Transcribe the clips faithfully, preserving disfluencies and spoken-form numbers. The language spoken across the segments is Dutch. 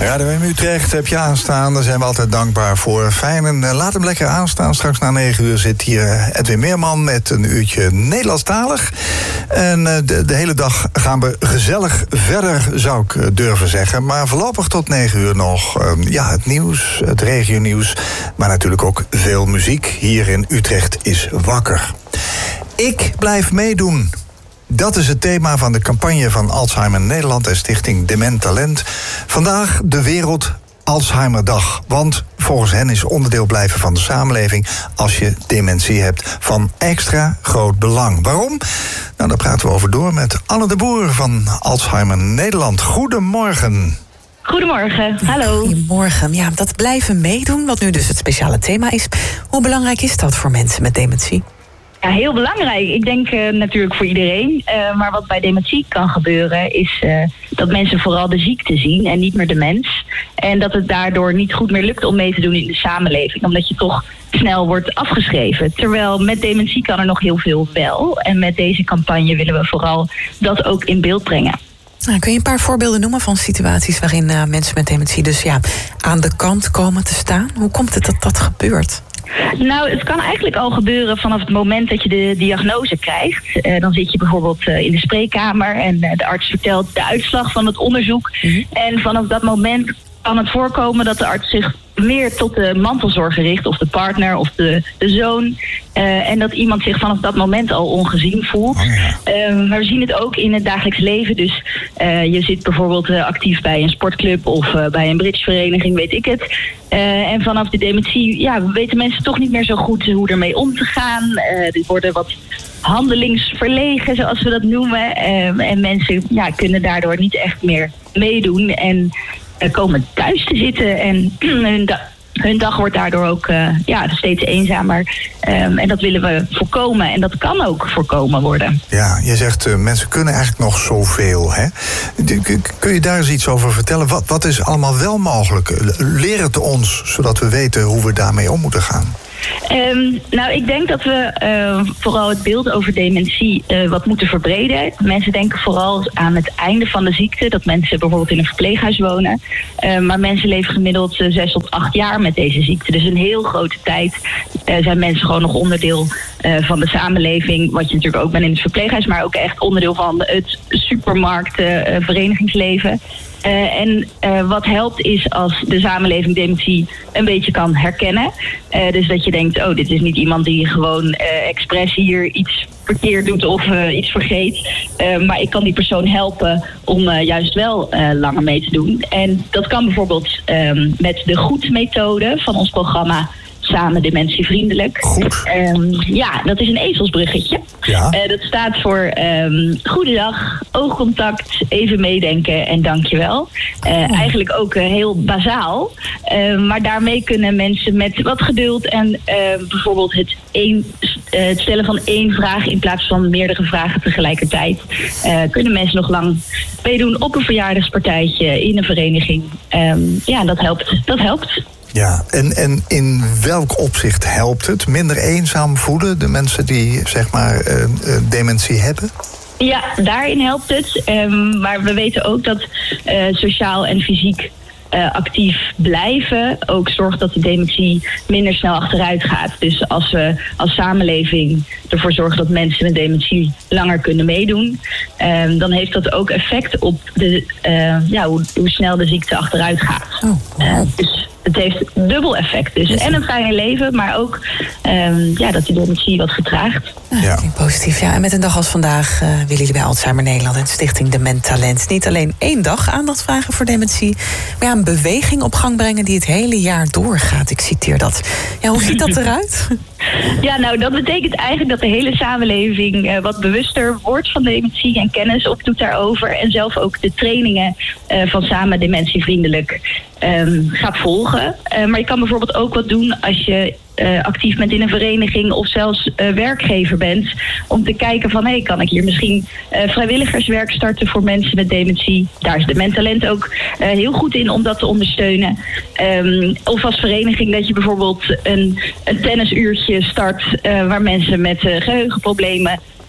Radio M Utrecht heb je aanstaan, daar zijn we altijd dankbaar voor. Fijn, en uh, laat hem lekker aanstaan. Straks na negen uur zit hier Edwin Meerman met een uurtje Nederlandstalig. En uh, de, de hele dag gaan we gezellig verder, zou ik uh, durven zeggen. Maar voorlopig tot negen uur nog uh, ja, het nieuws, het regionieuws. Maar natuurlijk ook veel muziek. Hier in Utrecht is wakker. Ik blijf meedoen. Dat is het thema van de campagne van Alzheimer Nederland en Stichting Dement Talent. Vandaag de Wereld Alzheimerdag. Want volgens hen is onderdeel blijven van de samenleving als je dementie hebt van extra groot belang. Waarom? Nou, daar praten we over door met Anne de Boer van Alzheimer Nederland. Goedemorgen. Goedemorgen, hallo. Goedemorgen. Ja, dat blijven meedoen, wat nu dus het speciale thema is. Hoe belangrijk is dat voor mensen met dementie? Ja, heel belangrijk. Ik denk uh, natuurlijk voor iedereen. Uh, maar wat bij dementie kan gebeuren is uh, dat mensen vooral de ziekte zien en niet meer de mens. En dat het daardoor niet goed meer lukt om mee te doen in de samenleving. Omdat je toch snel wordt afgeschreven. Terwijl met dementie kan er nog heel veel wel. En met deze campagne willen we vooral dat ook in beeld brengen. Nou, kun je een paar voorbeelden noemen van situaties waarin uh, mensen met dementie dus ja, aan de kant komen te staan? Hoe komt het dat dat gebeurt? Nou, het kan eigenlijk al gebeuren vanaf het moment dat je de diagnose krijgt. Uh, dan zit je bijvoorbeeld uh, in de spreekkamer en uh, de arts vertelt de uitslag van het onderzoek. Mm-hmm. En vanaf dat moment kan het voorkomen dat de arts zich meer tot de mantelzorger richt, of de partner of de, de zoon. Uh, en dat iemand zich vanaf dat moment al ongezien voelt. Oh ja. uh, maar we zien het ook in het dagelijks leven. Dus uh, je zit bijvoorbeeld uh, actief bij een sportclub of uh, bij een bridgevereniging, weet ik het. Uh, en vanaf de dementie ja, weten mensen toch niet meer zo goed hoe ermee om te gaan. Uh, die worden wat handelingsverlegen, zoals we dat noemen. Uh, en mensen ja, kunnen daardoor niet echt meer meedoen en komen thuis te zitten en hun, da- hun dag wordt daardoor ook uh, ja, steeds eenzamer. Um, en dat willen we voorkomen en dat kan ook voorkomen worden. Ja, je zegt uh, mensen kunnen eigenlijk nog zoveel. Hè? Kun je daar eens iets over vertellen? Wat, wat is allemaal wel mogelijk? Leer het ons, zodat we weten hoe we daarmee om moeten gaan. Um, nou, ik denk dat we uh, vooral het beeld over dementie uh, wat moeten verbreden. Mensen denken vooral aan het einde van de ziekte, dat mensen bijvoorbeeld in een verpleeghuis wonen. Uh, maar mensen leven gemiddeld uh, zes tot acht jaar met deze ziekte. Dus een heel grote tijd uh, zijn mensen gewoon nog onderdeel uh, van de samenleving. Wat je natuurlijk ook bent in het verpleeghuis, maar ook echt onderdeel van het supermarkt, uh, verenigingsleven. Uh, en uh, wat helpt is als de samenleving dementie een beetje kan herkennen. Uh, dus dat je denkt, oh, dit is niet iemand die gewoon uh, expres hier iets verkeerd doet of uh, iets vergeet. Uh, maar ik kan die persoon helpen om uh, juist wel uh, langer mee te doen. En dat kan bijvoorbeeld um, met de Goed-methode van ons programma Samen Dementievriendelijk. Goed. Um, ja, dat is een ezelsbruggetje. Ja. Uh, dat staat voor um, goedendag, oogcontact, even meedenken en dankjewel. Uh, oh. Eigenlijk ook uh, heel bazaal. Uh, maar daarmee kunnen mensen met wat geduld en uh, bijvoorbeeld het, een, uh, het stellen van één vraag in plaats van meerdere vragen tegelijkertijd. Uh, kunnen mensen nog lang meedoen op een verjaardagspartijtje in een vereniging. Um, ja, dat helpt. Dat helpt. Ja, en, en in welk opzicht helpt het? Minder eenzaam voelen, de mensen die zeg maar uh, uh, dementie hebben? Ja, daarin helpt het. Um, maar we weten ook dat uh, sociaal en fysiek uh, actief blijven ook zorgt dat de dementie minder snel achteruit gaat. Dus als we als samenleving ervoor zorgen dat mensen met dementie langer kunnen meedoen, um, dan heeft dat ook effect op de, uh, ja, hoe, hoe snel de ziekte achteruit gaat. Oh, wow. uh, dus het heeft dubbel effect. Dus en een fijne leven, maar ook um, ja, dat die dementie wat vertraagt. Ja, ja. Positief. Ja. En met een dag als vandaag uh, willen jullie bij Alzheimer Nederland en Stichting Dement Talent niet alleen één dag aandacht vragen voor dementie, maar ja, een beweging op gang brengen die het hele jaar doorgaat. Ik citeer dat. Ja, hoe ziet dat eruit? Ja, nou, dat betekent eigenlijk dat de hele samenleving uh, wat bewuster wordt van dementie en kennis opdoet daarover. En zelf ook de trainingen uh, van Samen Dementievriendelijk um, gaat volgen. Uh, maar je kan bijvoorbeeld ook wat doen als je Uh, actief bent in een vereniging of zelfs uh, werkgever bent, om te kijken van, hé, hey, kan ik hier misschien uh, vrijwilligerswerk starten voor mensen met dementie? Daar is Dement Talent ook uh, heel goed in om dat te ondersteunen. Um, of als vereniging dat je bijvoorbeeld een, een tennisuurtje start uh, waar mensen met uh, geheugenproblemen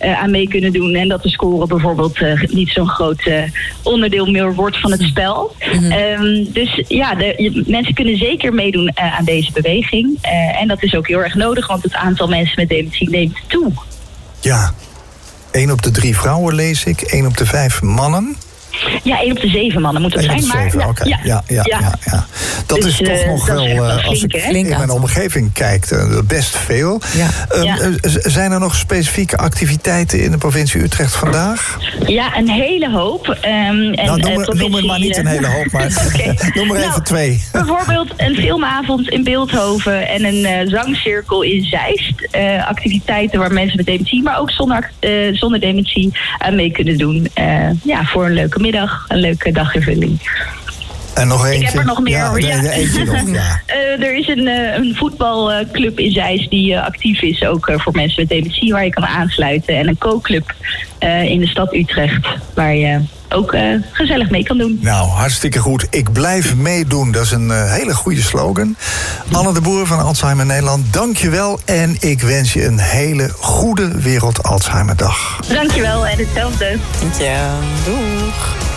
uh, aan mee kunnen doen. En dat de score bijvoorbeeld uh, niet zo'n groot uh, onderdeel meer wordt van het spel. Mm-hmm. Um, dus ja, de, je, mensen kunnen zeker meedoen uh, aan deze beweging. Uh, en dat is ook heel erg nodig, want het aantal mensen met dementie neemt toe. Ja, één op de drie vrouwen lees ik, één op de vijf mannen. Ja, één op de zeven mannen moet het zijn. Maar zeven, okay. ja, ja, ja, ja. ja, ja. Dat dus, is toch uh, nog wel, wel flink, als ik flink in mijn omgeving kijk, uh, best veel. Ja. Um, ja. Uh, zijn er nog specifieke activiteiten in de provincie Utrecht vandaag? Ja, een hele hoop. Um, en, nou, noem, uh, noem er maar niet een hele hoop, maar okay. noem er nou, even twee. Bijvoorbeeld een filmavond in Beeldhoven en een uh, zangcirkel in Zeist. Uh, activiteiten waar mensen met dementie, maar ook zonder, uh, zonder dementie aan mee kunnen doen. Uh, ja, voor een leuke middag, een leuke dagvervulling. En nog eentje? Ik heb er nog meer. Ja, ja. nee, eentje nog, ja. uh, er is een, uh, een voetbalclub in Zeist die uh, actief is, ook uh, voor mensen met dementie, waar je kan aansluiten. En een kookclub uh, in de stad Utrecht, waar je ook uh, gezellig mee kan doen. Nou, hartstikke goed. Ik blijf meedoen. Dat is een uh, hele goede slogan. Anne de Boer van Alzheimer Nederland, dank je wel. En ik wens je een hele goede Wereld Alzheimerdag. Dank je wel en hetzelfde. Dank je. Doeg.